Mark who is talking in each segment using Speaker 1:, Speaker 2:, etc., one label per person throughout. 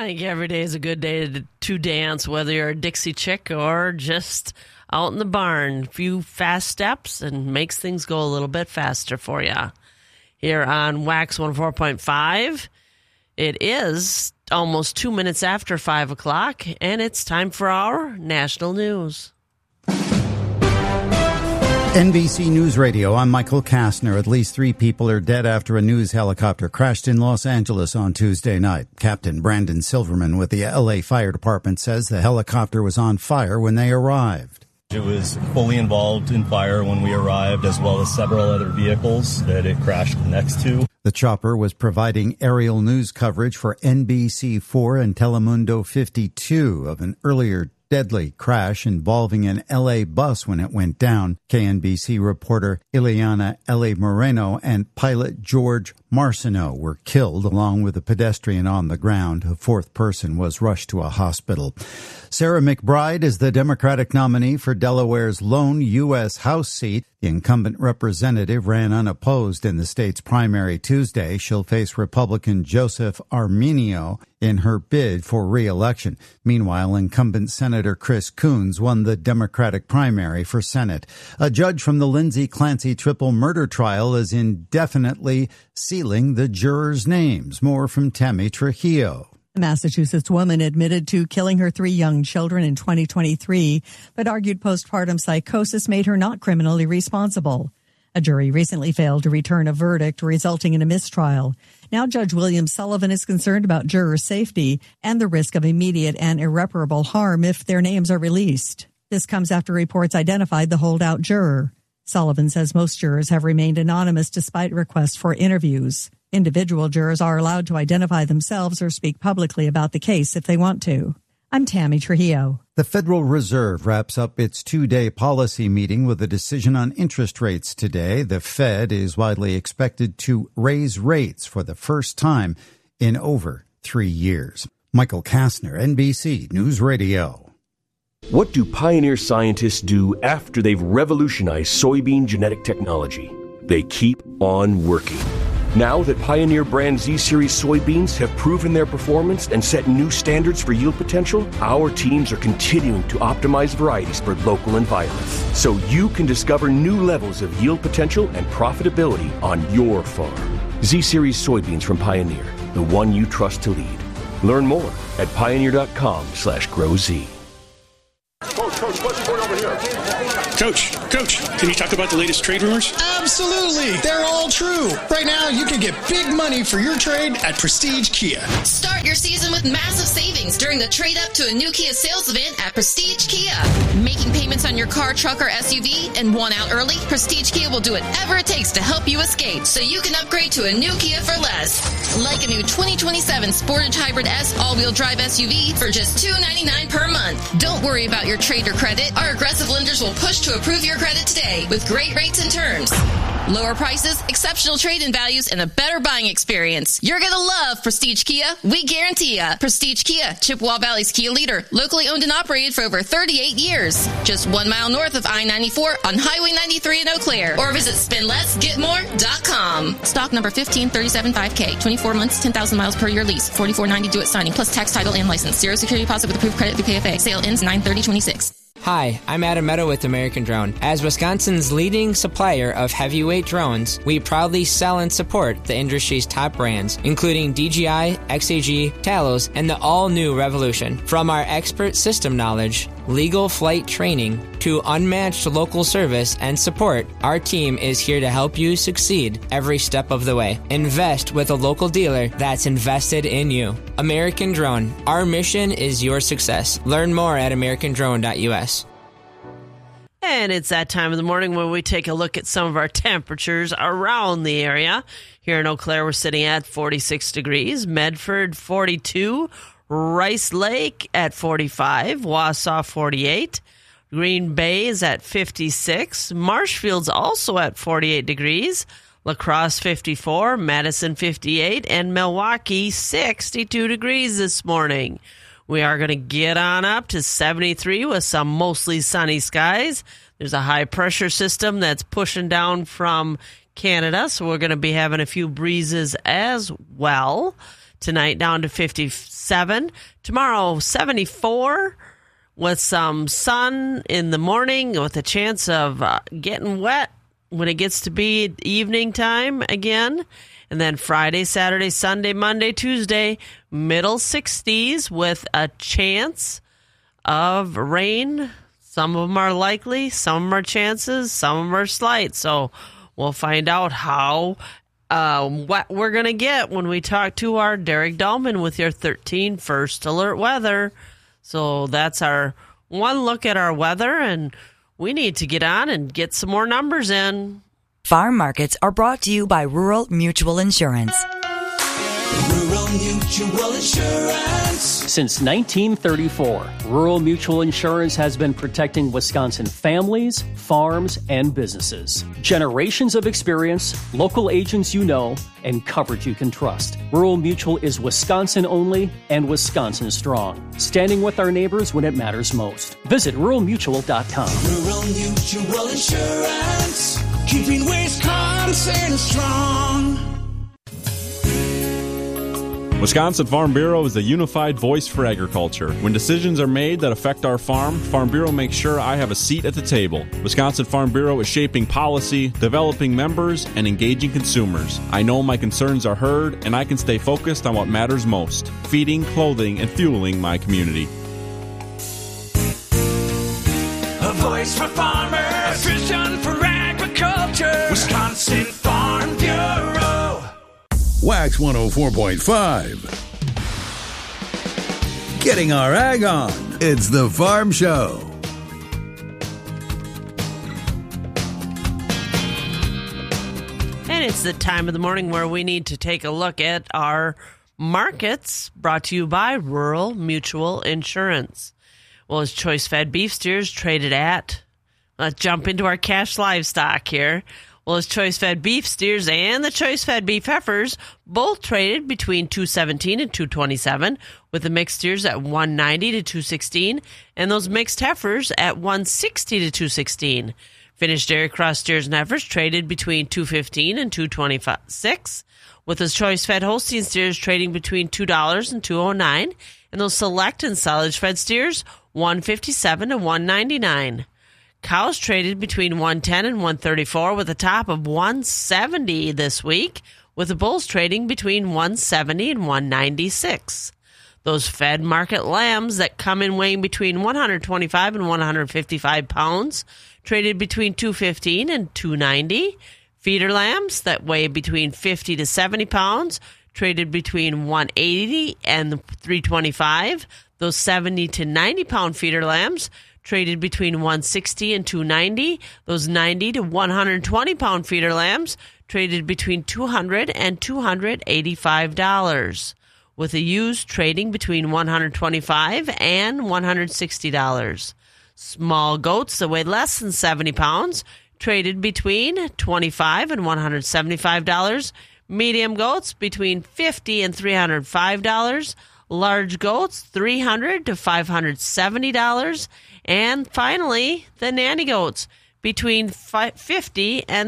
Speaker 1: I think every day is a good day to dance, whether you're a Dixie chick or just out in the barn. A few fast steps and makes things go a little bit faster for you. Here on Wax 104.5, it is almost 2 minutes after 5 o'clock, and it's time for our national news.
Speaker 2: NBC News Radio, I'm Michael Kastner. At least 3 people are dead after a news helicopter crashed in Los Angeles on Tuesday night. Captain Brandon Silverman with the LA Fire Department says the helicopter was on fire when they arrived.
Speaker 3: It was fully involved in fire when we arrived, as well as several other vehicles that it crashed next to.
Speaker 2: The chopper was providing aerial news coverage for NBC4 and Telemundo 52 of an earlier deadly crash involving an LA bus when it went down. KNBC reporter Ileana L.A. Moreno and pilot George Marciano were killed along with a pedestrian on the ground. A 4th person was rushed to a hospital. Sarah McBride is the Democratic nominee for Delaware's lone U.S. House seat. The incumbent representative ran unopposed in the state's primary Tuesday. She'll face Republican Joseph Arminio in her bid for re-election. Meanwhile, incumbent Senator Chris Coons won the Democratic primary for Senate. A judge from the Lindsay Clancy triple murder trial is indefinitely sealing the jurors' names. More from Tammy Trujillo.
Speaker 4: A Massachusetts woman admitted to killing her 3 young children in 2023, but argued postpartum psychosis made her not criminally responsible. A jury recently failed to return a verdict, resulting in a mistrial. Now Judge William Sullivan is concerned about juror safety and the risk of immediate and irreparable harm if their names are released. This comes after reports identified the holdout juror. Sullivan says most jurors have remained anonymous despite requests for interviews. Individual jurors are allowed to identify themselves or speak publicly about the case if they want to. I'm Tammy Trujillo.
Speaker 2: The Federal Reserve wraps up its 2-day policy meeting with a decision on interest rates today. The Fed is widely expected to raise rates for the first time in over 3 years. Michael Kastner, NBC News Radio.
Speaker 5: What do Pioneer scientists do after they've revolutionized soybean genetic technology? They keep on working. Now that Pioneer brand Z-Series soybeans have proven their performance and set new standards for yield potential, our teams are continuing to optimize varieties for local environments, so you can discover new levels of yield potential and profitability on your farm. Z-Series soybeans from Pioneer, the one you trust to lead. Learn more at pioneer.com/growz.
Speaker 6: Coach, what's going over here?
Speaker 7: Coach, can you talk about the latest trade rumors?
Speaker 8: Absolutely. They're all true. Right now, you can get big money for your trade at Prestige Kia.
Speaker 9: Start your season with massive savings during the trade up to a new Kia sales event at Prestige Kia. Making payments on your car, truck, or SUV and want out early? Prestige Kia will do whatever it takes to help you escape so you can upgrade to a new Kia for less. Like a new 2027 Sportage Hybrid S all-wheel drive SUV for just $299 per month. Don't worry about your trade or credit. Our aggressive lenders will push to approve your credit today with great rates and terms. Lower prices, exceptional trade-in values, and a better buying experience. You're going to love Prestige Kia. We guarantee ya. Prestige Kia, Chippewa Valley's Kia leader. Locally owned and operated for over 38 years. Just 1 mile north of I-94 on Highway 93 in Eau Claire. Or visit spendlessgetmore.com. Stock number 15375K. 24 months, 10,000 miles per year lease. $44.90 due at signing, plus tax, title, and license. Zero security deposit with approved credit through PFA. Sale ends 9/30/26.
Speaker 10: Hi, I'm Adam Meadow with American Drone. As Wisconsin's leading supplier of heavyweight drones, we proudly sell and support the industry's top brands, including DJI, XAG, Talos, and the all-new Revolution. From our expert system knowledge, legal flight training, to unmatched local service and support, our team is here to help you succeed every step of the way. Invest with a local dealer that's invested in you. American Drone. Our mission is your success. Learn more at americandrone.us.
Speaker 1: And it's that time of the morning when we take a look at some of our temperatures around the area. Here in Eau Claire, we're sitting at 46 degrees. Medford, 42. Rice Lake at 45. Wausau, 48. Green Bay is at 56. Marshfield's also at 48 degrees. La Crosse, 54. Madison, 58. And Milwaukee, 62 degrees this morning. We are going to get on up to 73 with some mostly sunny skies. There's a high pressure system that's pushing down from Canada, so we're going to be having a few breezes as well. Tonight down to 56. 67. Tomorrow, 74 with some sun in the morning with a chance of getting wet when it gets to be evening time again. And then Friday, Saturday, Sunday, Monday, Tuesday, middle 60s with a chance of rain. Some of them are likely, some of them are chances, some of them are slight. So we'll find out how what we're going to get when we talk to our Derek Dahlman with your 13 First Alert weather. So that's our one look at our weather, and we need to get on and get some more numbers in.
Speaker 11: Farm markets are brought to you by Rural Mutual Insurance.
Speaker 12: Rural Mutual Insurance. Since 1934, Rural Mutual Insurance has been protecting Wisconsin families, farms, and businesses. Generations of experience, local agents you know, and coverage you can trust. Rural Mutual is Wisconsin only and Wisconsin strong, standing with our neighbors when it matters most. Visit ruralmutual.com.
Speaker 13: Rural Mutual Insurance, keeping Wisconsin strong.
Speaker 14: Wisconsin Farm Bureau is the unified voice for agriculture. When decisions are made that affect our farm, Farm Bureau makes sure I have a seat at the table. Wisconsin Farm Bureau is shaping policy, developing members, and engaging consumers. I know my concerns are heard, and I can stay focused on what matters most: feeding, clothing, and fueling my community.
Speaker 13: A voice for farmers, a vision for agriculture. Wisconsin Farm Bureau.
Speaker 15: Wax 104.5. Getting our ag on. It's the Farm Show.
Speaker 1: And it's the time of the morning where we need to take a look at our markets, brought to you by Rural Mutual Insurance. Well, as choice-fed beef steers traded at, let's jump into our cash livestock here. Well, as choice-fed beef steers and the choice-fed beef heifers both traded between $217 and $227, with the mixed steers at $190 to $216, and those mixed heifers at $160 to $216. Finished dairy cross steers and heifers traded between $215 and $226, with those choice-fed Holstein steers trading between $2 and $209, and those select and silage-fed steers $157 to $199. Cows traded between $110 and $134 with a top of $170 this week, with the bulls trading between $170 and $196. Those fed market lambs that come in weighing between 125 and 155 pounds traded between $215 and $290. Feeder lambs that weigh between 50 to 70 pounds traded between $180 and $325. Those 70 to 90 pound feeder lambs traded between $160 and $290. Those 90 to 120 pound feeder lambs traded between $200 and $285, with the ewes trading between $125 and $160. Small goats that weigh less than 70 pounds traded between $25 and $175. Medium goats between $50 and $305. Large goats $300 to $570. And finally, the nanny goats between $50 and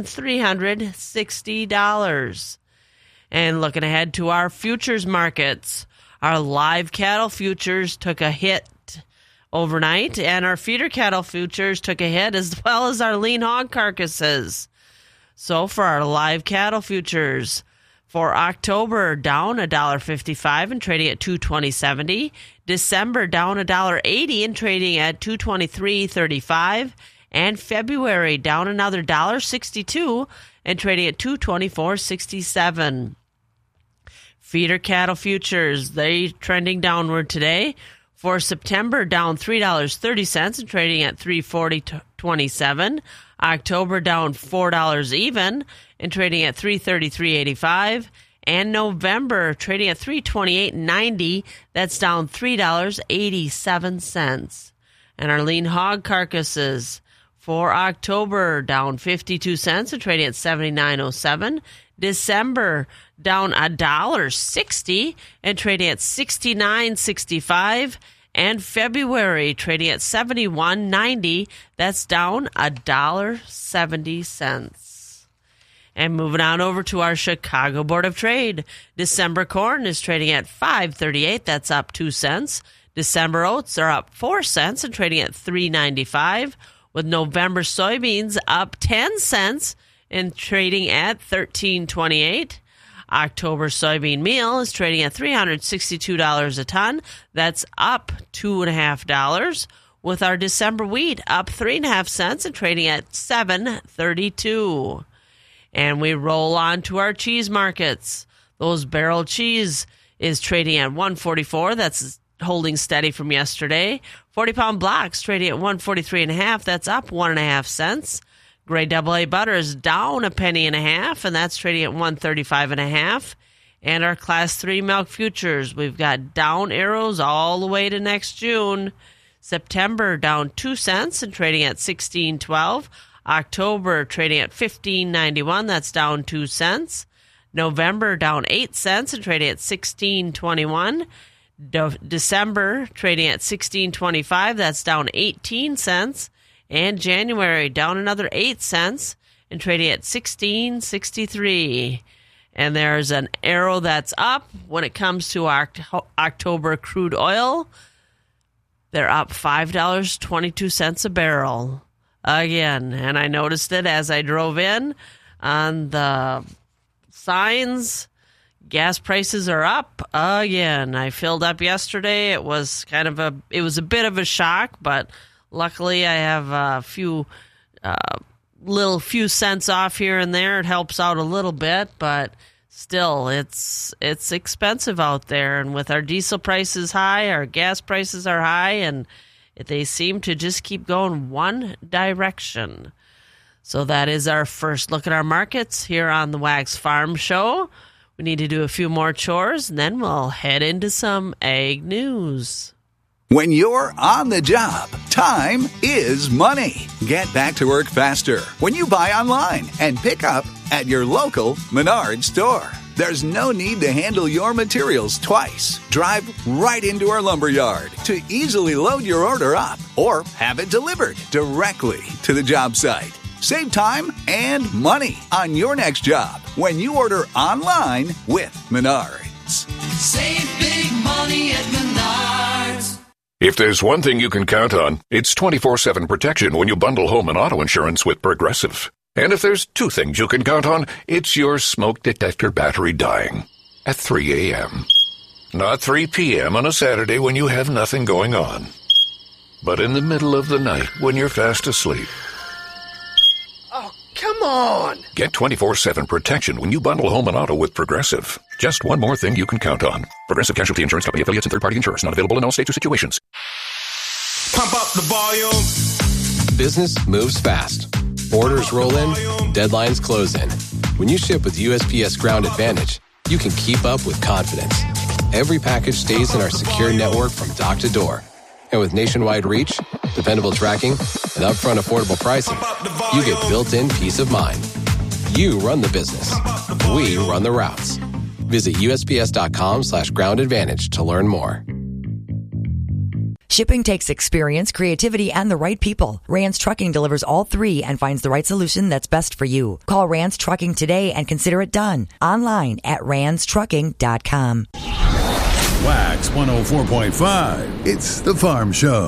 Speaker 1: $360. And looking ahead to our futures markets, our live cattle futures took a hit overnight, and our feeder cattle futures took a hit, as well as our lean hog carcasses. So for our live cattle futures, for October, down $1.55 and trading at $220.70. December, down $1.80 and trading at $223.35. And February, down another $1.62 and trading at $224.67. Feeder cattle futures, they trending downward today. For September, down $3.30 and trading at $340.27. October, down $4 even and trading at $333.85. And November, trading at $328.90. That's down $3.87. And our lean hog carcasses for October, down 52 cents and trading at $79.07. December, down $1.60 and trading at $69.65. And February, trading at $71.90. That's down $1.70. And moving on over to our Chicago Board of Trade. December corn is trading at $5.38. That's up 2 cents. December oats are up 4 cents and trading at $3.95. With November soybeans up 10 cents and trading at $13.28. October soybean meal is trading at $362 a ton. That's up $2.50. With our December wheat up 3.5 cents and trading at $7.32. And we roll on to our cheese markets. Those barrel cheese is trading at $1.44. That's holding steady from yesterday. 40-pound blocks trading at $1.43.5. That's up 1.5 cents. Gray AA butter is down 1.5 pennies, and that's trading at $1.35.5. And our Class 3 milk futures, we've got down arrows all the way to next June. September down 2 cents and trading at $16.12. October trading at $15.91. That's down 2 cents. November down 8 cents and trading at $16.21. December trading at $16.25. That's down 18 cents. And January down another 8 cents and trading at $16.63. And there's an arrow that's up when it comes to October crude oil. They're up $5.22 a barrel again. And I noticed it as I drove in on the signs. Gas prices are up again. I filled up yesterday. It was a bit of a shock, but luckily I have a few cents off here and there. It helps out a little bit, but still it's expensive out there. And with our diesel prices high, our gas prices are high, and they seem to just keep going one direction. So that is our first look at our markets here on the Wax Farm Show. We need to do a few more chores, and then we'll head into some ag news.
Speaker 15: When you're on the job, time is money. Get back to work faster when you buy online and pick up at your local Menards store. There's no need to handle your materials twice. Drive right into our lumber yard to easily load your order up or have it delivered directly to the job site. Save time and money on your next job when you order online with Menards.
Speaker 13: Save big money at Menards.
Speaker 6: If there's one thing you can count on, it's 24/7 protection when you bundle home and auto insurance with Progressive. And if there's two things you can count on, it's your smoke detector battery dying at 3 a.m. Not 3 p.m. on a Saturday when you have nothing going on, but in the middle of the night when you're fast asleep.
Speaker 16: Come on!
Speaker 6: Get 24/7 protection when you bundle home and auto with Progressive. Just one more thing you can count on. Progressive Casualty Insurance Company, affiliates, and third-party insurers. Not available in all states or situations.
Speaker 13: Pump up the volume.
Speaker 17: Business moves fast. Orders roll in, deadlines close in. When you ship with USPS Ground Advantage, you can keep up with confidence. Every package stays in our secure network from dock to door. And with nationwide reach, dependable tracking, and upfront affordable pricing, you get built-in peace of mind. You run the business. We run the routes. Visit USPS.com/Ground Advantage to learn more.
Speaker 11: Shipping takes experience, creativity, and the right people. Rance Trucking delivers all three and finds the right solution that's best for you. Call Rance Trucking today and consider it done. Online at ranceTrucking.com.
Speaker 15: Wax 104.5. It's the Farm Show.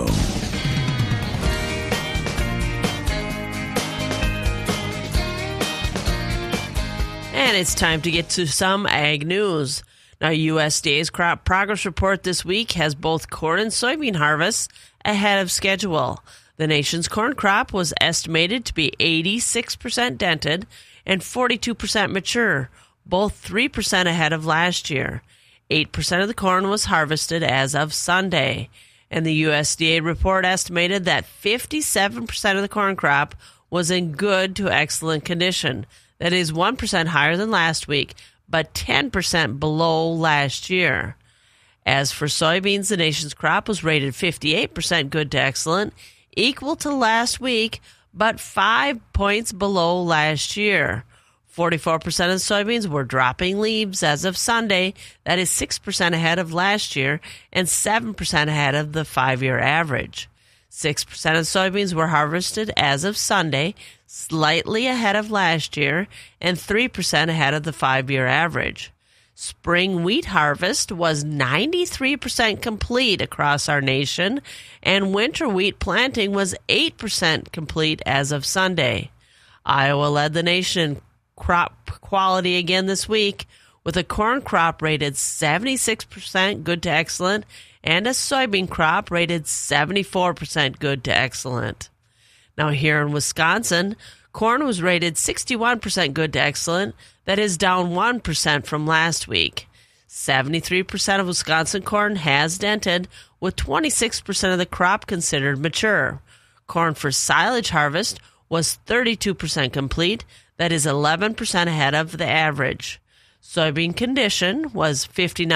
Speaker 1: And it's time to get to some ag news. Now, USDA's crop progress report this week has both corn and soybean harvests ahead of schedule. The nation's corn crop was estimated to be 86% dented and 42% mature, both 3% ahead of last year. 8% of the corn was harvested as of Sunday. And the USDA report estimated that 57% of the corn crop was in good to excellent condition. That is 1% higher than last week, but 10% below last year. As for soybeans, the nation's crop was rated 58% good to excellent, equal to last week, but 5 points below last year. 44% of soybeans were dropping leaves as of Sunday. That is 6% ahead of last year and 7% ahead of the 5-year average. 6% of soybeans were harvested as of Sunday, slightly ahead of last year, and 3% ahead of the 5-year average. Spring wheat harvest was 93% complete across our nation, and winter wheat planting was 8% complete as of Sunday. Iowa led the nation in crop quality again this week, with a corn crop rated 76% good to excellent and a soybean crop rated 74% good to excellent. Now here in Wisconsin, corn was rated 61% good to excellent. That is down 1% from last week. 73% of Wisconsin corn has dented, with 26% of the crop considered mature. Corn for silage harvest was 32% complete. That is 11% ahead of the average. Soybean condition was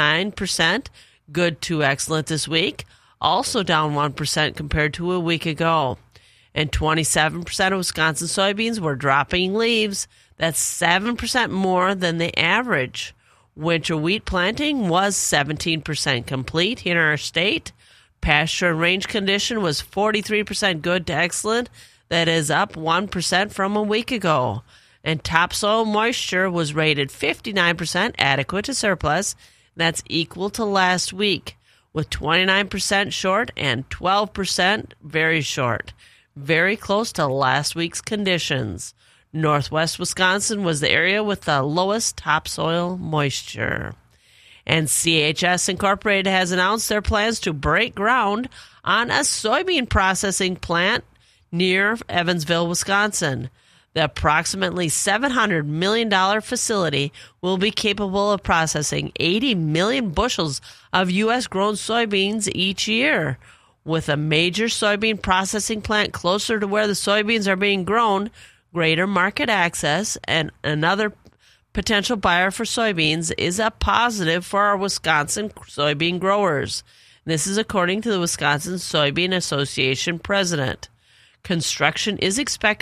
Speaker 1: 59% good to excellent this week, also down 1% compared to a week ago. And 27% of Wisconsin soybeans were dropping leaves. That's 7% more than the average. Winter wheat planting was 17% complete here in our state. Pasture and range condition was 43% good to excellent. That is up 1% from a week ago. And topsoil moisture was rated 59% adequate to surplus. That's equal to last week, with 29% short and 12% very short. Very close to last week's conditions. Northwest Wisconsin was the area with the lowest topsoil moisture. And CHS Incorporated has announced their plans to break ground on a soybean processing plant near Evansville, Wisconsin. The approximately $700 million facility will be capable of processing 80 million bushels of U.S.-grown soybeans each year. With a major soybean processing plant closer to where the soybeans are being grown, greater market access, and another potential buyer for soybeans is a positive for our Wisconsin soybean growers. This is according to the Wisconsin Soybean Association president. Construction is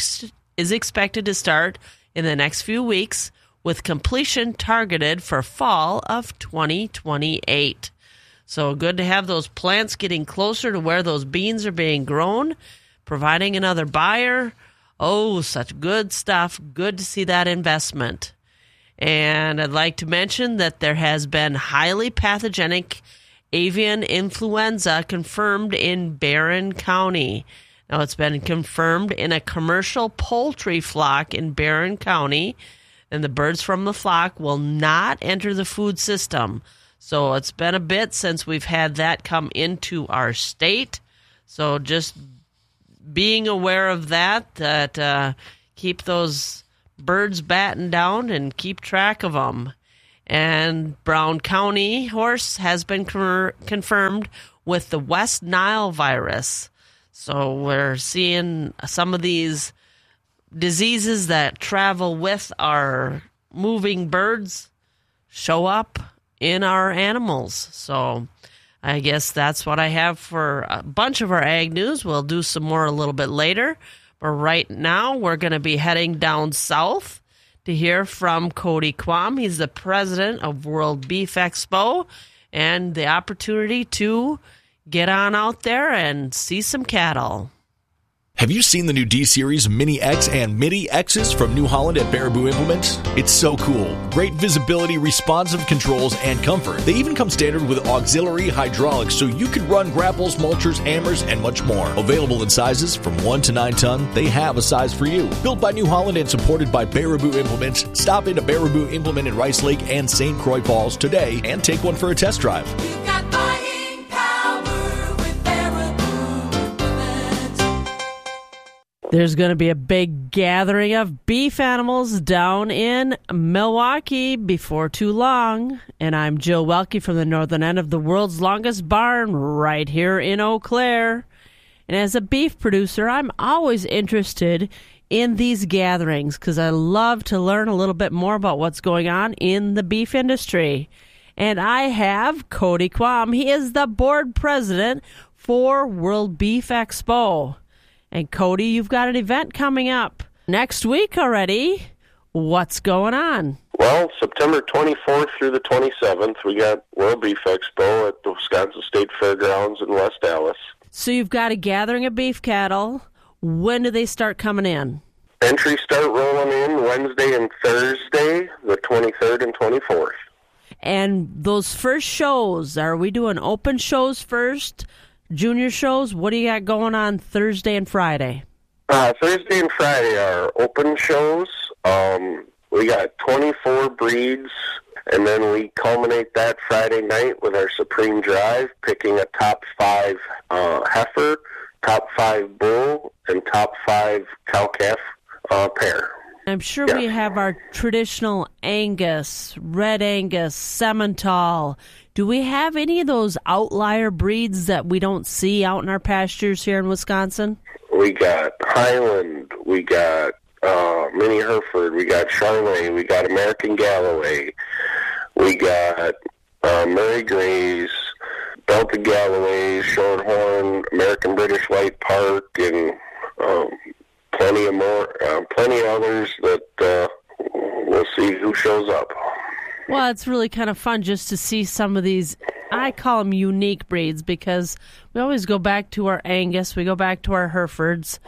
Speaker 1: expected to start in the next few weeks, with completion targeted for fall of 2028. So good to have those plants getting closer to where those beans are being grown, providing another buyer. Oh, such good stuff. Good to see that investment. And I'd like to mention that there has been highly pathogenic avian influenza confirmed in Barron County. Now, it's been confirmed in a commercial poultry flock in Barron County, and the birds from the flock will not enter the food system. So it's been a bit since we've had that come into our state. So just being aware of that, keep those birds battened down and keep track of them. And Brown County horse has been confirmed with the West Nile virus. So we're seeing some of these diseases that travel with our moving birds show up in our animals. So I guess that's what I have for a bunch of our ag news. We'll do some more a little bit later. But right now we're going to be heading down south to hear from Cody Quam. He's the president of World Beef Expo, and the opportunity to get on out there and see some cattle.
Speaker 16: Have you seen the new D-Series Mini X and Mini X's from New Holland at Baraboo Implements? It's so cool. Great visibility, responsive controls, and comfort. They even come standard with auxiliary hydraulics so you can run grapples, mulchers, hammers, and much more. Available in sizes from 1 to 9 ton, they have a size for you. Built by New Holland and supported by Baraboo Implements, stop into Baraboo Implement in Rice Lake and St. Croix Falls today and take one for a test drive.
Speaker 13: You've got buying power with Baraboo Implements.
Speaker 1: There's going to be a big gathering of beef animals down in Milwaukee before too long. And I'm Jill Welke from the northern end of the world's longest barn right here in Eau Claire. And as a beef producer, I'm always interested in these gatherings because I love to learn a little bit more about what's going on in the beef industry. And I have Cody Quam. He is the board president for World Beef Expo. And Cody, you've got an event coming up next week already. What's going on?
Speaker 18: Well, September 24th through the 27th, we got World Beef Expo at the Wisconsin State Fairgrounds in West Allis.
Speaker 1: So you've got a gathering of beef cattle. When do they start coming in?
Speaker 18: Entries start rolling in Wednesday and Thursday, the 23rd and 24th.
Speaker 1: And those first shows, are we doing open shows first, junior shows? What do you got going on Thursday and Friday?
Speaker 18: Thursday and Friday are open shows. We got 24 breeds, and then we culminate that Friday night with our Supreme Drive, picking a top 5 heifer, top 5 bull, and top 5 cow-calf pair.
Speaker 1: I'm sure we have our traditional Angus, Red Angus, Simmental. Do we have any of those outlier breeds that we don't see out in our pastures here in Wisconsin?
Speaker 18: We got Highland, we got Mini Hereford, we got Charolais, we got American Galloway, we got Murray Greys, Belted Galloways, Shorthorn, American British White Park, and plenty of others that we'll see who shows up.
Speaker 1: Well, it's really kind of fun just to see some of these, I call them unique breeds, because we always go back to our Angus, we go back to our Herefords,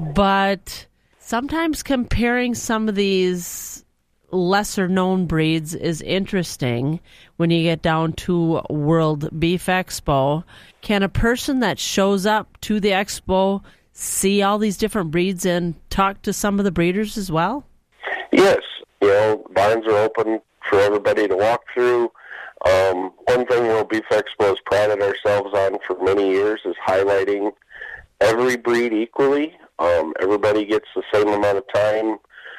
Speaker 1: but sometimes comparing some of these lesser-known breeds is interesting when you get down to World Beef Expo. Can a person that shows up to the expo see all these different breeds and talk to some of the breeders as well?
Speaker 18: Yes. Barns are open for everybody to walk through. One thing World Beef Expo has prided ourselves on for many years is highlighting every breed equally. Everybody gets the same amount of time.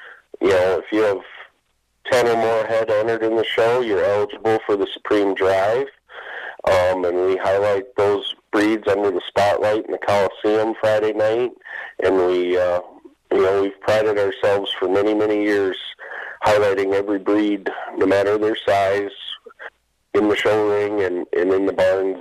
Speaker 18: If you have 10 or more head entered in the show, you're eligible for the Supreme Drive. And we highlight those breeds under the spotlight in the Coliseum Friday night. And we've prided ourselves for many, many years highlighting every breed, no matter their size, in the show ring and in the barns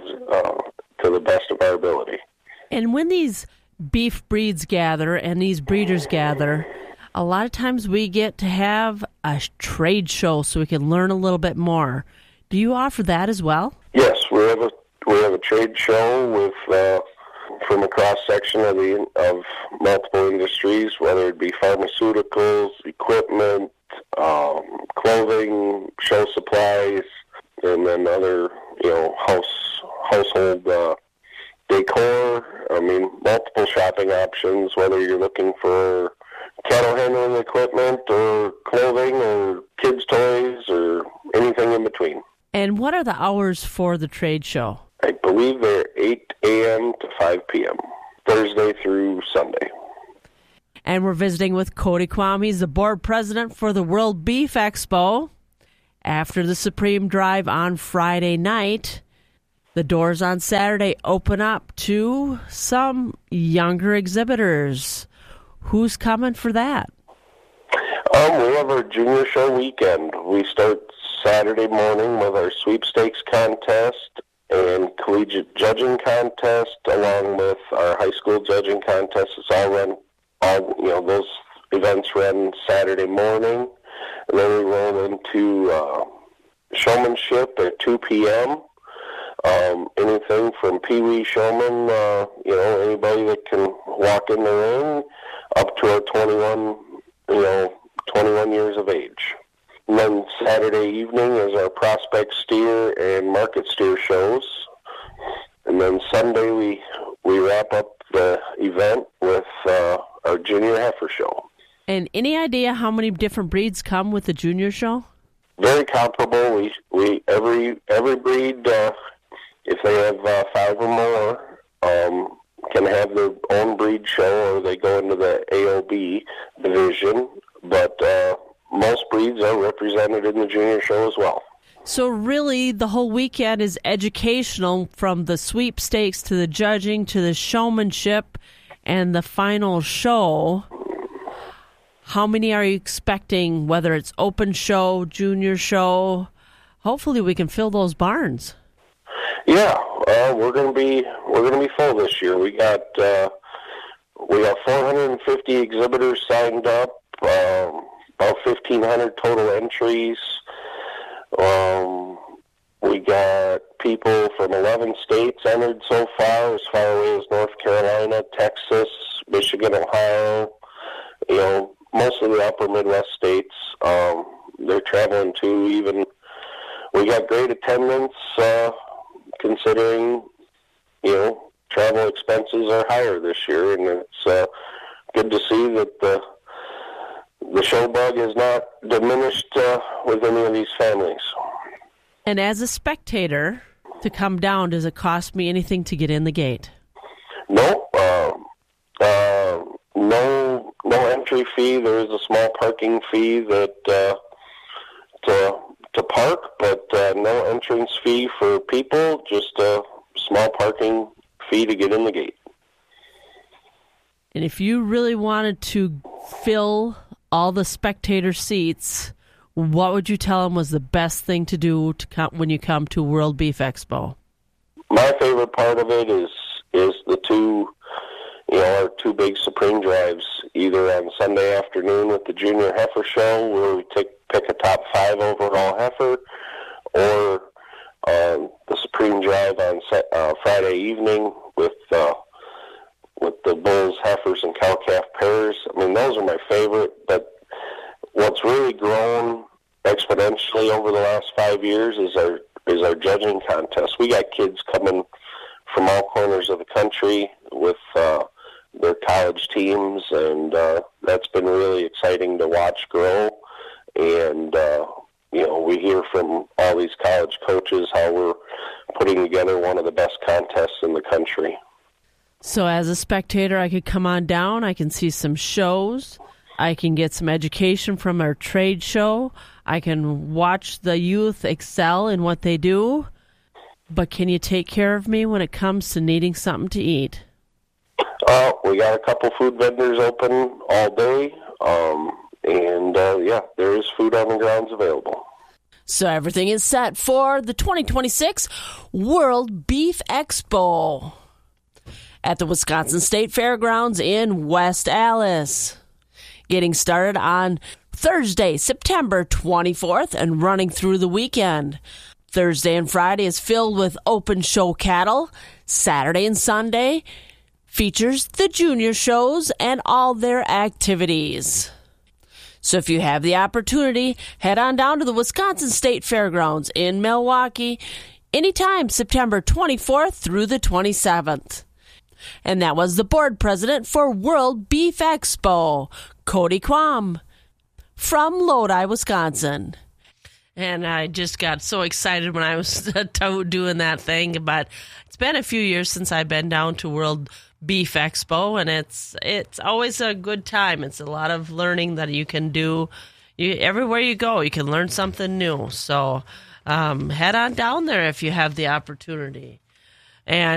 Speaker 18: to the best of our ability.
Speaker 1: And when these beef breeds gather and these breeders gather, a lot of times we get to have a trade show so we can learn a little bit more. Do you offer that as well?
Speaker 18: Yes, we have a trade show with from a cross section of multiple industries, whether it be pharmaceuticals, equipment, clothing, show supplies, and then other household decor. Multiple shopping options, whether you're looking for cattle handling equipment or clothing or kids' toys or anything in between.
Speaker 1: And what are the hours for the trade show?
Speaker 18: I believe they're 8 a.m. to 5 p.m., Thursday through Sunday.
Speaker 1: And we're visiting with Cody Quam. He's the board president for the World Beef Expo. After the Supreme Drive on Friday night, the doors on Saturday open up to some younger exhibitors. Who's coming for that?
Speaker 18: We have our junior show weekend. We start Saturday morning with our sweepstakes contest and collegiate judging contest, along with our high school judging contest. It's those events run Saturday morning, and then we roll into showmanship at 2 p.m. Anything from Pee-wee showman, anybody that can walk in the ring, up to our 21 years of age. And then Saturday evening is our prospect steer and market steer shows. And then Sunday we wrap up the event with our junior heifer show.
Speaker 1: And any idea how many different breeds come with the junior show?
Speaker 18: Very comparable. We every breed, if they have 5 or more, can have their own breed show, or they go into the AOB division. But most breeds are represented in the junior show as well.
Speaker 1: So really, the whole weekend is educational, from the sweepstakes to the judging to the showmanship and the final show. How many are you expecting, whether it's open show, junior show? Hopefully we can fill those barns.
Speaker 18: Yeah, we're going to be full this year. We got 450 exhibitors signed up, about 1,500 total entries. We got people from 11 states entered so far, as far away as North Carolina, Texas, Michigan, Ohio, most of the upper Midwest states. They're traveling too. Even we got great attendance, considering, travel expenses are higher this year, and it's good to see that the show bug has not diminished with any of these families.
Speaker 1: And as a spectator, to come down, does it cost me anything to get in the gate?
Speaker 18: No. No entry fee. There is a small parking fee that to park, but no entrance fee for people, just a small parking fee to get in the gate.
Speaker 1: And if you really wanted to fill all the spectator seats, what would you tell them was the best thing to do when you come to World Beef Expo?
Speaker 18: My favorite part of it is the our two big Supreme drives, either on Sunday afternoon with the Junior Heifer Show, where we pick a top 5 overall heifer, or the Supreme Drive on Friday evening with the bulls, heifers, and cow-calf pairs. I mean, those are my favorite, but what's really grown exponentially over the last 5 years is our judging contest. We got kids coming from all corners of the country with their college teams, and that's been really exciting to watch grow. And we hear from all these college coaches how we're putting together one of the best contests in the country.
Speaker 1: So as a spectator, I could come on down, I can see some shows, I can get some education from our trade show, I can watch the youth excel in what they do, but can you take care of me when it comes to needing something to eat?
Speaker 18: We got a couple food vendors open all day, and there is food on the grounds available.
Speaker 1: So everything is set for the 2026 World Beef Expo at the Wisconsin State Fairgrounds in West Allis. Getting started on Thursday, September 24th and running through the weekend. Thursday and Friday is filled with open show cattle. Saturday and Sunday features the junior shows and all their activities. So if you have the opportunity, head on down to the Wisconsin State Fairgrounds in Milwaukee anytime September 24th through the 27th. And that was the board president for World Beef Expo, Cody Quam, from Lodi, Wisconsin. And I just got so excited when I was doing that thing. But it's been a few years since I've been down to World Beef Expo, and it's always a good time. It's a lot of learning that you can do. Everywhere you go, you can learn something new. So head on down there if you have the opportunity. And